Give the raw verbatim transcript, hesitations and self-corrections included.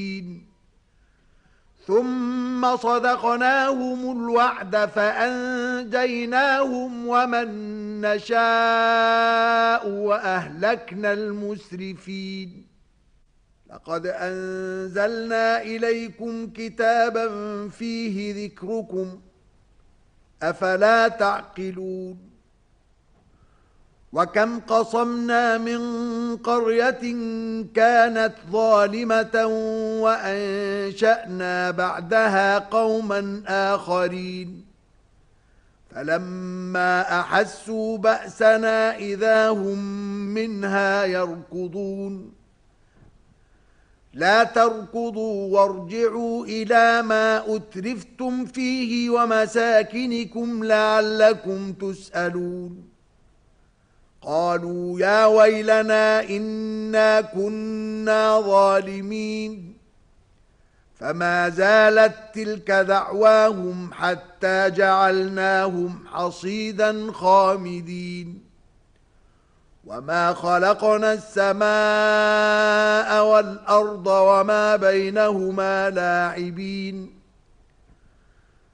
ثم صدقناهم الوعد فأنجيناهم ومن نشاء وأهلكنا المسرفين. لقد أنزلنا إليكم كتابا فيه ذكركم أفلا تعقلون. وكم قصمنا من قرية كانت ظالمة وأنشأنا بعدها قوما آخرين فلما أحسوا بأسنا إذا هم منها يركضون. لا تركضوا وارجعوا إلى ما أترفتم فيه ومساكنكم لعلكم تسألون. قالوا يا ويلنا إنا كنا ظالمين. فما زالت تلك دعواهم حتى جعلناهم حصيدا خامدين. وما خلقنا السماء والأرض وما بينهما لاعبين.